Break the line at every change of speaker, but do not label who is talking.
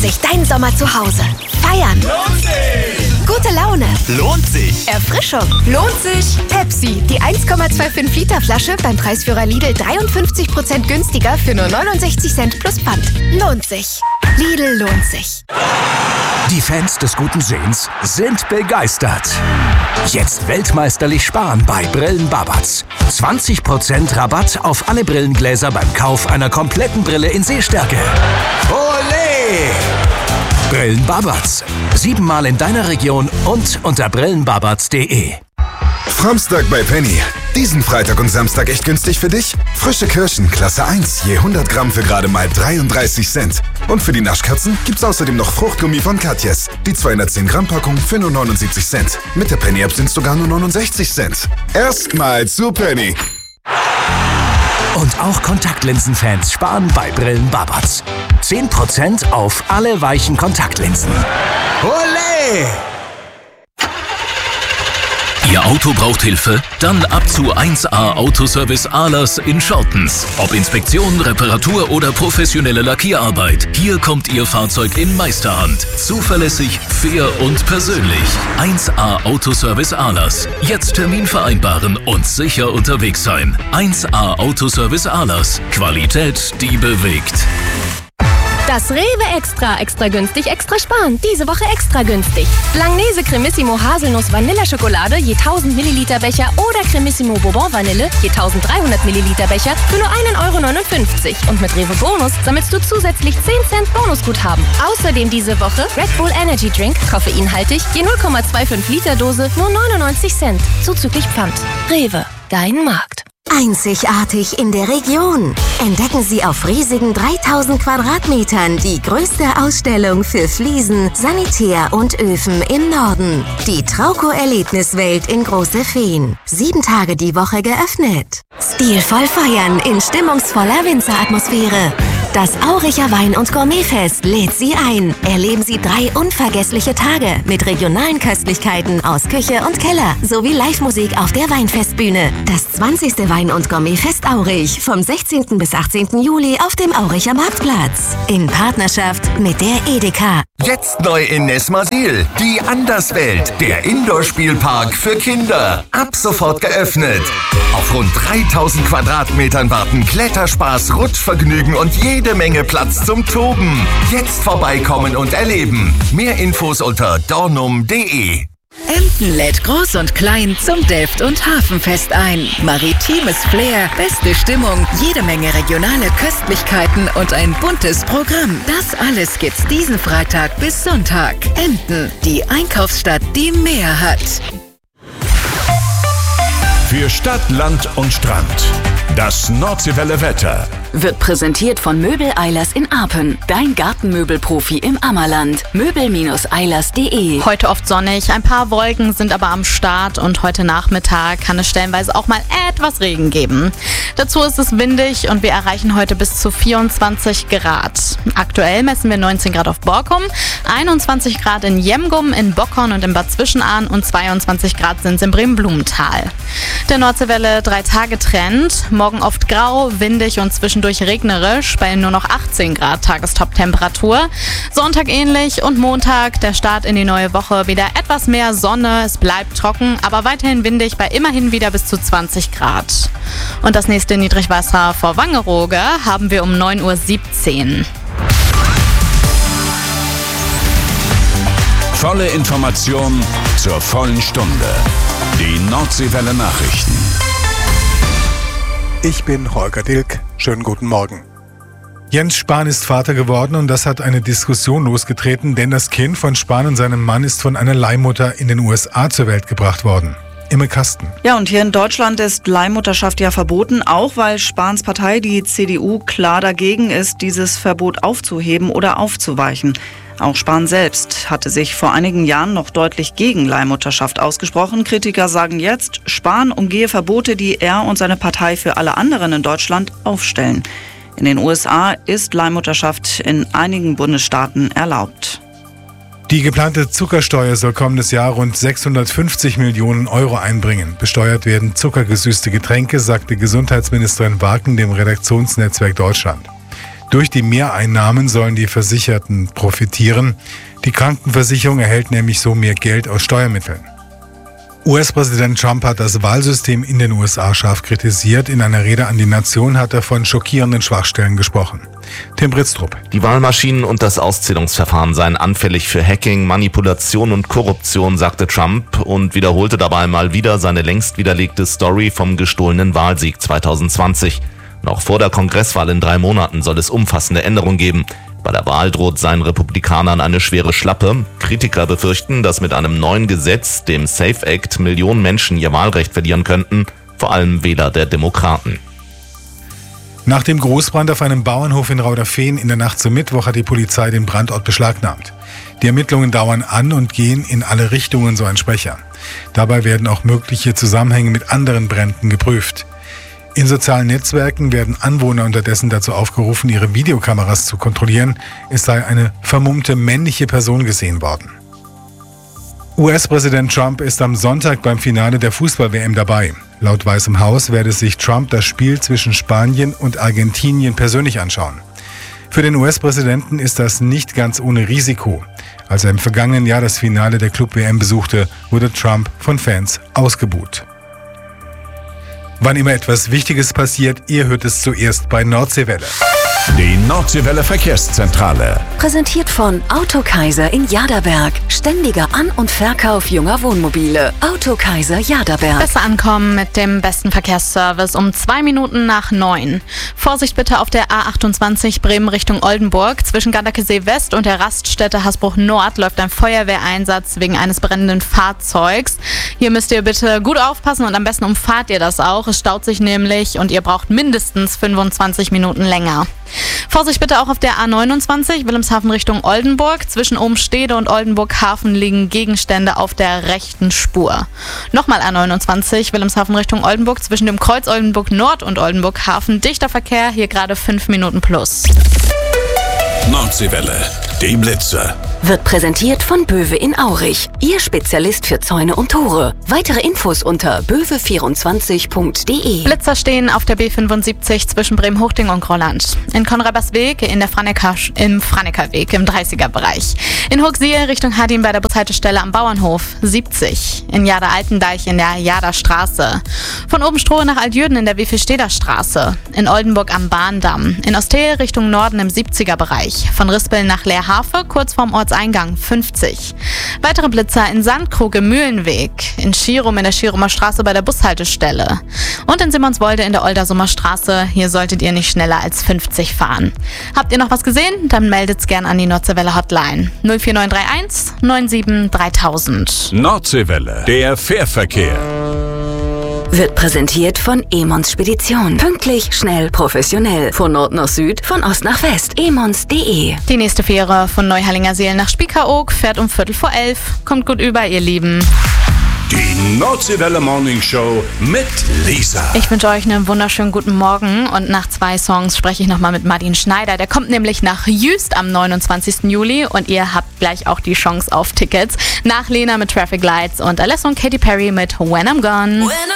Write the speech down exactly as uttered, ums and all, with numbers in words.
sich dein Sommer zu Hause. Feiern.
Lohnt sich.
Gute Laune.
Lohnt sich.
Erfrischung. Lohnt sich. Pepsi, die eins Komma fünfundzwanzig Liter Flasche beim Preisführer Lidl dreiundfünfzig Prozent günstiger für nur neunundsechzig Cent plus Pfand. Lohnt sich. Lidl lohnt sich.
Die Fans des guten Sehens sind begeistert. Jetzt weltmeisterlich sparen bei Brillen Babatz. zwanzig Prozent Rabatt auf alle Brillengläser beim Kauf einer kompletten Brille in Sehstärke. Olé! Brillen Babatz. Siebenmal in deiner Region und unter brillenbabatz punkt de.
Framstag bei Penny. Diesen Freitag und Samstag echt günstig für dich? Frische Kirschen, Klasse eins, je hundert Gramm für gerade mal dreiunddreißig Cent. Und für die Naschkatzen gibt's außerdem noch Fruchtgummi von Katjes. Die zweihundertzehn Gramm Packung für nur neunundsiebzig Cent. Mit der Penny-App sind's sogar nur neunundsechzig Cent. Erstmal zu Penny.
Und auch Kontaktlinsenfans sparen bei Brillen Babatz. zehn Prozent auf alle weichen Kontaktlinsen. Olé!
Ihr Auto braucht Hilfe? Dann ab zu eins A Autoservice Ahlers in Schortens. Ob Inspektion, Reparatur oder professionelle Lackierarbeit. Hier kommt Ihr Fahrzeug in Meisterhand. Zuverlässig, fair und persönlich. eins A Autoservice Ahlers. Jetzt Termin vereinbaren und sicher unterwegs sein. eins A Autoservice Ahlers. Qualität, die bewegt.
Das Rewe Extra. Extra günstig, extra sparen. Diese Woche extra günstig. Langnese Cremissimo Haselnuss Vanilleschokolade je tausend Milliliter Becher oder Cremissimo Bourbon Vanille je eintausenddreihundert Milliliter Becher für nur ein Euro neunundfünfzig. Und mit Rewe Bonus sammelst du zusätzlich zehn Cent Bonusguthaben. Außerdem diese Woche Red Bull Energy Drink, koffeinhaltig, je null Komma fünfundzwanzig Liter Dose, nur neunundneunzig Cent. Zuzüglich Pfand. Rewe, dein Markt.
Einzigartig in der Region. Entdecken Sie auf riesigen dreitausend Quadratmetern die größte Ausstellung für Fliesen, Sanitär und Öfen im Norden. Die Trauco-Erlebniswelt in Große Feen. Sieben Tage die Woche geöffnet. Stilvoll feiern in stimmungsvoller Winzeratmosphäre. Das Auricher Wein- und Gourmetfest lädt Sie ein. Erleben Sie drei unvergessliche Tage mit regionalen Köstlichkeiten aus Küche und Keller sowie Live-Musik auf der Weinfestbühne. Das zwanzigste Wein- und Gourmetfest Aurich vom sechzehnten bis achtzehnten Juli auf dem Auricher Marktplatz. In Partnerschaft mit der Edeka.
Jetzt neu in Nesmasil. Die Anderswelt. Der Indoor-Spielpark für Kinder. Ab sofort geöffnet. Auf rund dreitausend Quadratmetern warten Kletterspaß, Rutschvergnügen und jede Menge Platz zum Toben. Jetzt vorbeikommen und erleben. Mehr Infos unter dornum punkt de.
Emden lädt Groß und Klein zum Delft- und Hafenfest ein. Maritimes Flair, beste Stimmung, jede Menge regionale Köstlichkeiten und ein buntes Programm. Das alles gibt's diesen Freitag bis Sonntag. Emden, die Einkaufsstadt, die mehr hat.
Für Stadt, Land und Strand. Das Nordseewelle Wetter.
Wird präsentiert von Möbel Eilers in Apen. Dein Gartenmöbelprofi im Ammerland. Möbel Eilers punkt de.
Heute oft sonnig, ein paar Wolken sind aber am Start und heute Nachmittag kann es stellenweise auch mal etwas Regen geben. Dazu ist es windig und wir erreichen heute bis zu vierundzwanzig Grad. Aktuell messen wir neunzehn Grad auf Borkum, einundzwanzig Grad in Jemgum, in Bockhorn und in Bad Zwischenahn und zweiundzwanzig Grad sind es in Bremen-Blumenthal. Der Nordseewelle drei Tage Trend. Morgen oft grau, windig und zwischendurch regnerisch bei nur noch achtzehn Grad Tagestop-Temperatur. Sonntag ähnlich und Montag der Start in die neue Woche wieder etwas mehr Sonne. Es bleibt trocken, aber weiterhin windig bei immerhin wieder bis zu zwanzig Grad. Und das nächste Niedrigwasser vor Wangerooge haben wir um neun Uhr siebzehn.
Volle Information zur vollen Stunde. Die Nordseewelle Nachrichten.
Ich bin Holger Dilk. Schönen guten Morgen. Jens Spahn ist Vater geworden und das hat eine Diskussion losgetreten, denn das Kind von Spahn und seinem Mann ist von einer Leihmutter in den U S A zur Welt gebracht worden. Imme Kasten.
Ja, und hier in Deutschland ist Leihmutterschaft ja verboten, auch weil Spahns Partei, die C D U, klar dagegen ist, dieses Verbot aufzuheben oder aufzuweichen. Auch Spahn selbst hatte sich vor einigen Jahren noch deutlich gegen Leihmutterschaft ausgesprochen. Kritiker sagen jetzt, Spahn umgehe Verbote, die er und seine Partei für alle anderen in Deutschland aufstellen. In den U S A ist Leihmutterschaft in einigen Bundesstaaten erlaubt.
Die geplante Zuckersteuer soll kommendes Jahr rund sechshundertfünfzig Millionen Euro einbringen. Besteuert werden zuckergesüßte Getränke, sagte Gesundheitsministerin Waken dem Redaktionsnetzwerk Deutschland. Durch die Mehreinnahmen sollen die Versicherten profitieren. Die Krankenversicherung erhält nämlich so mehr Geld aus Steuermitteln. U S-Präsident Trump hat das Wahlsystem in den U S A scharf kritisiert. In einer Rede an die Nation hat er von schockierenden Schwachstellen gesprochen. Tim Britztrup.
Die Wahlmaschinen und das Auszählungsverfahren seien anfällig für Hacking, Manipulation und Korruption, sagte Trump und wiederholte dabei mal wieder seine längst widerlegte Story vom gestohlenen Wahlsieg zwanzig zwanzig. Noch vor der Kongresswahl in drei Monaten soll es umfassende Änderungen geben. Bei der Wahl droht seinen Republikanern eine schwere Schlappe. Kritiker befürchten, dass mit einem neuen Gesetz, dem SAFE Act, Millionen Menschen ihr Wahlrecht verlieren könnten, vor allem Wähler der Demokraten.
Nach dem Großbrand auf einem Bauernhof in Rauderfehn in der Nacht zum Mittwoch hat die Polizei den Brandort beschlagnahmt. Die Ermittlungen dauern an und gehen in alle Richtungen, so ein Sprecher. Dabei werden auch mögliche Zusammenhänge mit anderen Bränden geprüft. In sozialen Netzwerken werden Anwohner unterdessen dazu aufgerufen, ihre Videokameras zu kontrollieren. Es sei eine vermummte männliche Person gesehen worden. U S-Präsident Trump ist am Sonntag beim Finale der Fußball-W M dabei. Laut Weißem Haus werde sich Trump das Spiel zwischen Spanien und Argentinien persönlich anschauen. Für den U S-Präsidenten ist das nicht ganz ohne Risiko. Als er im vergangenen Jahr das Finale der Club-W M besuchte, wurde Trump von Fans ausgebuht. Wann immer etwas Wichtiges passiert, ihr hört es zuerst bei Nordseewelle.
Die Nordseewelle Verkehrszentrale.
Präsentiert von Autokaiser in Jaderberg. Ständiger An- und Verkauf junger Wohnmobile. Autokaiser Jaderberg.
Besser ankommen mit dem besten Verkehrsservice um zwei Minuten nach neun. Vorsicht bitte auf der A achtundzwanzig Bremen Richtung Oldenburg. Zwischen Gardakesee West und der Raststätte Hasbruch Nord läuft ein Feuerwehreinsatz wegen eines brennenden Fahrzeugs. Hier müsst ihr bitte gut aufpassen und am besten umfahrt ihr das auch. Es staut sich nämlich und ihr braucht mindestens fünfundzwanzig Minuten länger. Vorsicht bitte auch auf der A neunundzwanzig, Wilhelmshaven Richtung Oldenburg. Zwischen Obenstede und Oldenburg-Hafen liegen Gegenstände auf der rechten Spur. Nochmal A neunundzwanzig, Wilhelmshaven Richtung Oldenburg. Zwischen dem Kreuz Oldenburg Nord und Oldenburg-Hafen dichter Verkehr, hier gerade fünf Minuten plus.
Nordseewelle, die Blitze.
Wird präsentiert von Böwe in Aurich. Ihr Spezialist für Zäune und Tore. Weitere Infos unter böwe vierundzwanzig punkt de.
Blitzer stehen auf der B fünfundsiebzig zwischen Bremen-Hochding und Grolland. In Konrabersweg in der Franeker, im Franekerweg im dreißiger-Bereich. In Hochsiehe Richtung Hardin bei der Bushaltestelle am Bauernhof siebzig. In Jader-Altendeich in der Jaderstraße. Von Obenstrohe nach Altjürden in der Wiefelsteder Straße. In Oldenburg am Bahndamm. In Ostee Richtung Norden im siebziger-Bereich. Von Rispeln nach Leerhafe kurz vorm Ortseingang fünfzig. Weitere Blitzer in Sandkrug im Mühlenweg, in Schirum in der Schirumer Straße bei der Bushaltestelle und in Simonswolde in der Oldersumer Straße. Hier solltet ihr nicht schneller als fünfzig fahren. Habt ihr noch was gesehen? Dann meldet's gern an die Nordseewelle Hotline null vier neun drei eins neun sieben dreitausend.
Nordseewelle, der Fährverkehr.
Wird präsentiert von Emons Spedition. Pünktlich, schnell, professionell. Von Nord nach Süd, von Ost nach West. emons punkt de.
Die nächste Fähre von Neuhallinger Seel nach Spiekeroog fährt um Viertel vor elf. Kommt gut über, ihr Lieben.
Die Nordseewelle Morning Show mit Lisa.
Ich wünsche euch einen wunderschönen guten Morgen und nach zwei Songs spreche ich nochmal mit Martin Schneider. Der kommt nämlich nach Jüst am neunundzwanzigsten Juli und ihr habt gleich auch die Chance auf Tickets. Nach Lena mit Traffic Lights und Alessio und Katy Perry mit When I'm Gone.